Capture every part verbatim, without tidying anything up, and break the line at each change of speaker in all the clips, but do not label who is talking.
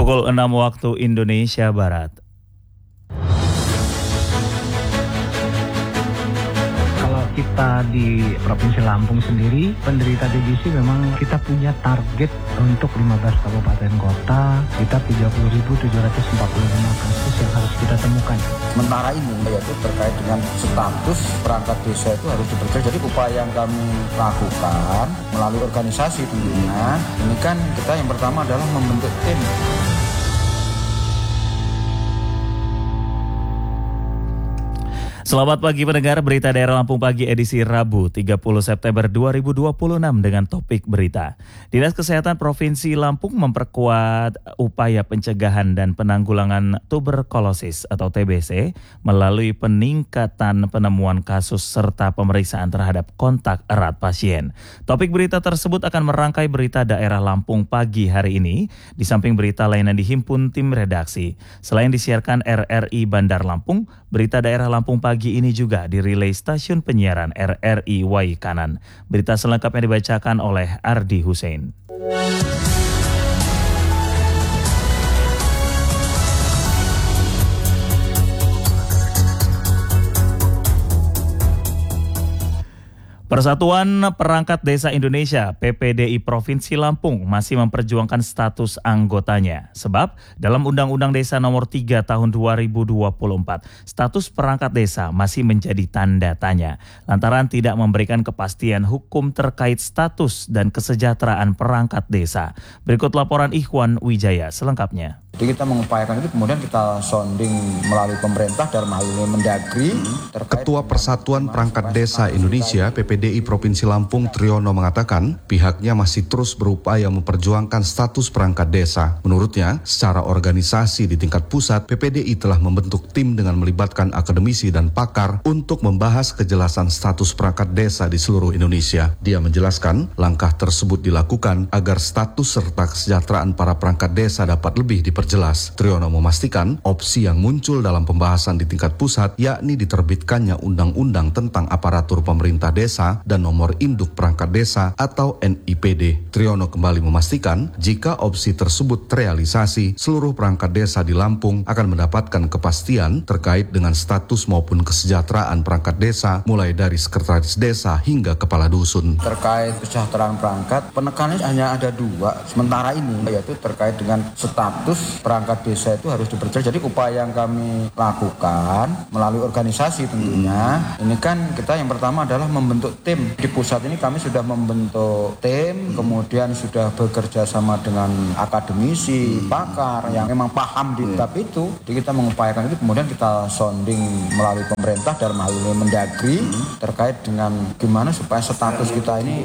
Pukul enam waktu Indonesia Barat.
Kalau kita di Provinsi Lampung sendiri, penderita T B C memang kita punya target untuk lima belas kabupaten kota, kita tiga puluh ribu tujuh ratus empat puluh lima kasus yang harus kita temukan.
Sementara ini yaitu terkait dengan status perangkat desa itu harus diperjelas. Jadi upaya yang kami lakukan melalui organisasi tentunya, ini kan kita yang pertama adalah membentuk tim.
Selamat pagi pendengar Berita Daerah Lampung Pagi edisi Rabu tiga puluh September dua ribu dua puluh enam dengan topik berita. Dinas Kesehatan Provinsi Lampung memperkuat upaya pencegahan dan penanggulangan tuberkulosis atau T B C melalui peningkatan penemuan kasus serta pemeriksaan terhadap kontak erat pasien. Topik berita tersebut akan merangkai berita daerah Lampung Pagi hari ini di samping berita lain yang dihimpun tim redaksi. Selain disiarkan R R I Bandar Lampung, berita daerah Lampung Pagi ini juga dirilai stasiun penyiaran R R I Wai Kanan. Berita selengkapnya dibacakan oleh Ardi Hussein. Persatuan Perangkat Desa Indonesia P P D I Provinsi Lampung masih memperjuangkan status anggotanya. Sebab dalam Undang-Undang Desa Nomor tiga Tahun dua ribu dua puluh empat, status perangkat desa masih menjadi tanda tanya. Lantaran tidak memberikan kepastian hukum terkait status dan kesejahteraan perangkat desa. Berikut laporan Ikhwan Wijaya selengkapnya.
Jadi kita mengupayakan itu, kemudian kita sounding melalui pemerintah dalam hal ini Mendagri.
Ketua Persatuan Perangkat Desa Indonesia P P D I Provinsi Lampung Triyono mengatakan pihaknya masih terus berupaya memperjuangkan status perangkat desa. Menurutnya, secara organisasi di tingkat pusat, P P D I telah membentuk tim dengan melibatkan akademisi dan pakar untuk membahas kejelasan status perangkat desa di seluruh Indonesia. Dia menjelaskan langkah tersebut dilakukan agar status serta kesejahteraan para perangkat desa dapat lebih diperjelas. Jelas, Triyono memastikan opsi yang muncul dalam pembahasan di tingkat pusat yakni diterbitkannya undang-undang tentang aparatur pemerintah desa dan nomor induk perangkat desa atau N I P D. Triyono kembali memastikan jika opsi tersebut terrealisasi, seluruh perangkat desa di Lampung akan mendapatkan kepastian terkait dengan status maupun kesejahteraan perangkat desa mulai dari sekretaris desa hingga kepala dusun.
Terkait kesejahteraan perangkat, penekanannya hanya ada dua sementara ini, yaitu terkait dengan status perangkat desa itu harus diperjelas. Jadi upaya yang kami lakukan melalui organisasi tentunya, ini kan kita yang pertama adalah membentuk tim. Di pusat ini kami sudah membentuk tim, kemudian sudah bekerja sama dengan akademisi, pakar yang memang paham di bab itu. Jadi kita mengupayakan itu, kemudian kita sounding melalui pemerintah dalam hal ini Mendagri terkait dengan gimana supaya status kita ini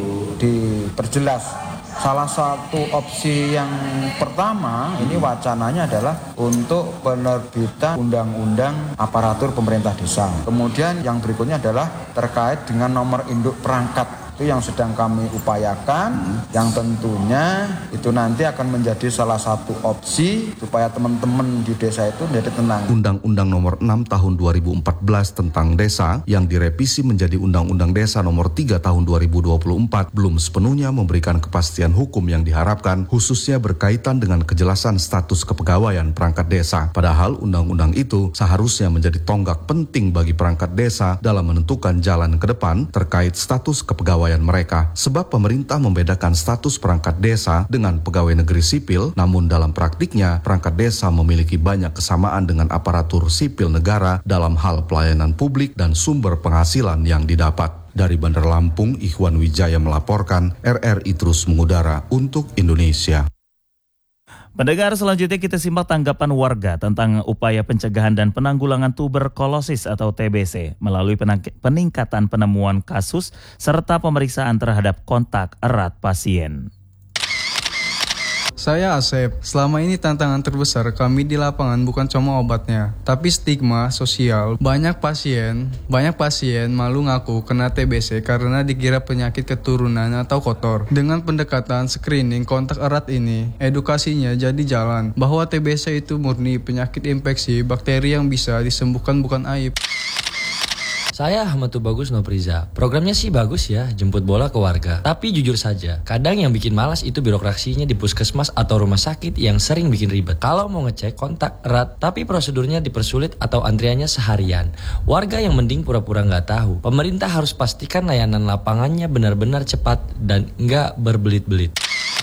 diperjelas. Salah satu opsi yang pertama ini wacananya adalah untuk penerbitan undang-undang aparatur pemerintah desa. Kemudian yang berikutnya adalah terkait dengan nomor induk perangkat. Itu yang sedang kami upayakan, hmm. yang tentunya itu nanti akan menjadi salah satu opsi supaya teman-teman di desa itu menjadi tenang.
Undang-Undang Nomor enam Tahun dua ribu empat belas tentang desa yang direvisi menjadi Undang-Undang Desa Nomor tiga Tahun dua ribu dua puluh empat belum sepenuhnya memberikan kepastian hukum yang diharapkan, khususnya berkaitan dengan kejelasan status kepegawaian perangkat desa. Padahal undang-undang itu seharusnya menjadi tonggak penting bagi perangkat desa dalam menentukan jalan ke depan terkait status kepegawaian mereka, sebab pemerintah membedakan status perangkat desa dengan pegawai negeri sipil, namun dalam praktiknya perangkat desa memiliki banyak kesamaan dengan aparatur sipil negara dalam hal pelayanan publik dan sumber penghasilan yang didapat. Dari Bandar Lampung, Ikhwan Wijaya melaporkan, R R I terus mengudara untuk Indonesia.
Pendengar, selanjutnya kita simak tanggapan warga tentang upaya pencegahan dan penanggulangan tuberkulosis atau T B C melalui peningkatan penemuan kasus serta pemeriksaan terhadap kontak erat pasien.
Saya Asep. Selama ini tantangan terbesar kami di lapangan bukan cuma obatnya, tapi stigma sosial. Banyak pasien, banyak pasien malu ngaku kena T B C karena dikira penyakit keturunan atau kotor. Dengan pendekatan screening kontak erat ini, edukasinya jadi jalan bahwa T B C itu murni penyakit infeksi bakteri yang bisa disembuhkan, bukan aib.
Saya Ahmad Tubagus Nopriza. Programnya sih bagus ya, jemput bola ke warga. Tapi jujur saja, kadang yang bikin malas itu birokrasinya di puskesmas atau rumah sakit yang sering bikin ribet. Kalau mau ngecek kontak erat, tapi prosedurnya dipersulit atau antriannya seharian. Warga yang mending pura-pura nggak tahu. Pemerintah harus pastikan layanan lapangannya benar-benar cepat dan nggak berbelit-belit.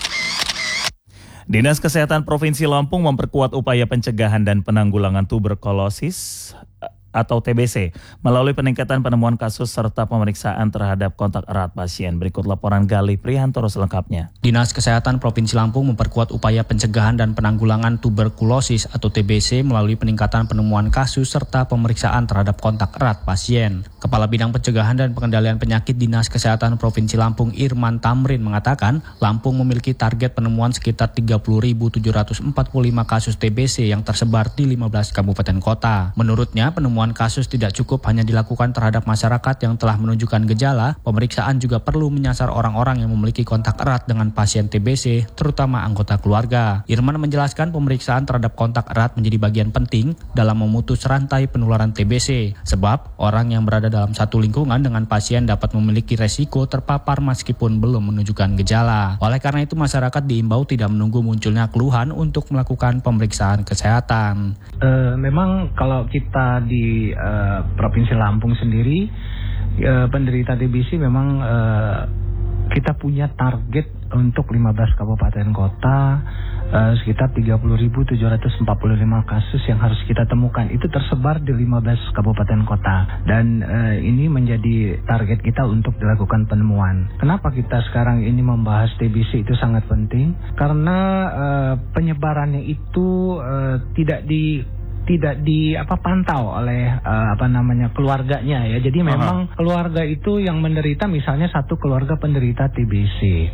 Dinas Kesehatan Provinsi Lampung memperkuat upaya pencegahan dan penanggulangan tuberkulosis atau T B C melalui peningkatan penemuan kasus serta pemeriksaan terhadap kontak erat pasien. Berikut laporan Galih Prihantoro selengkapnya.
Dinas Kesehatan Provinsi Lampung memperkuat upaya pencegahan dan penanggulangan tuberkulosis atau T B C melalui peningkatan penemuan kasus serta pemeriksaan terhadap kontak erat pasien. Kepala Bidang Pencegahan dan Pengendalian Penyakit Dinas Kesehatan Provinsi Lampung Irman Tamrin mengatakan, Lampung memiliki target penemuan sekitar tiga puluh ribu tujuh ratus empat puluh lima kasus T B C yang tersebar di lima belas kabupaten kota. Menurutnya, penemuan kasus tidak cukup hanya dilakukan terhadap masyarakat yang telah menunjukkan gejala, pemeriksaan juga perlu menyasar orang-orang yang memiliki kontak erat dengan pasien T B C, terutama anggota keluarga. Irman menjelaskan pemeriksaan terhadap kontak erat menjadi bagian penting dalam memutus rantai penularan T B C, sebab orang yang berada dalam satu lingkungan dengan pasien dapat memiliki resiko terpapar meskipun belum menunjukkan gejala. Oleh karena itu, masyarakat diimbau tidak menunggu munculnya keluhan untuk melakukan pemeriksaan kesehatan.
Uh, memang kalau kita di uh, Provinsi Lampung sendiri, uh, penderita T B C memang uh, kita punya target untuk lima belas kabupaten kota, uh, sekitar tiga puluh ribu tujuh ratus empat puluh lima kasus yang harus kita temukan. Itu tersebar di lima belas kabupaten kota, dan uh, ini menjadi target kita untuk dilakukan penemuan. Kenapa kita sekarang ini membahas T B C itu sangat penting? Karena uh, penyebarannya itu uh, tidak di tidak di apa pantau oleh uh, apa namanya keluarganya ya. Jadi memang Aha. keluarga itu yang menderita, misalnya satu keluarga penderita T B C,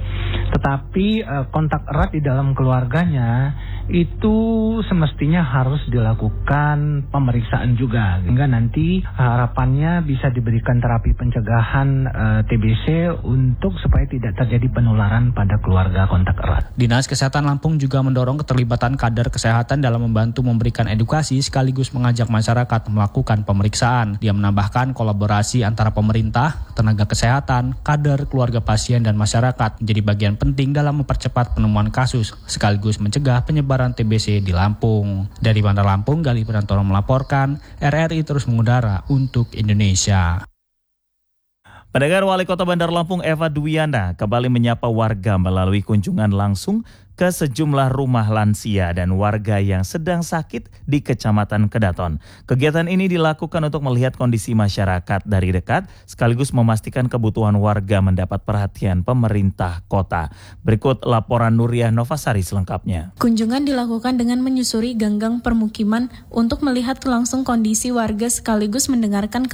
tetapi uh, kontak erat di dalam keluarganya itu semestinya harus dilakukan pemeriksaan juga, sehingga nanti harapannya bisa diberikan terapi pencegahan uh, T B C untuk supaya tidak terjadi penularan pada keluarga kontak erat.
Dinas Kesehatan Lampung juga mendorong keterlibatan kader kesehatan dalam membantu memberikan edukasi sekaligus mengajak masyarakat melakukan pemeriksaan. Dia menambahkan kolaborasi antara pemerintah, tenaga kesehatan, kader, keluarga pasien, dan masyarakat menjadi bagian penting dalam mempercepat penemuan kasus sekaligus mencegah penyebaran T B C di Lampung. Dari Bandar Lampung, Galih Prihantoro melaporkan, R R I terus mengudara untuk Indonesia.
Pendengar, Wali Kota Bandar Lampung Eva Dwiana kembali menyapa warga melalui kunjungan langsung ke sejumlah rumah lansia dan warga yang sedang sakit di Kecamatan Kedaton. Kegiatan ini dilakukan untuk melihat kondisi masyarakat dari dekat sekaligus memastikan kebutuhan warga mendapat perhatian pemerintah kota. Berikut laporan Nuriah Novasari selengkapnya.
Kunjungan dilakukan dengan menyusuri gang-gang permukiman untuk melihat langsung kondisi warga sekaligus mendengarkan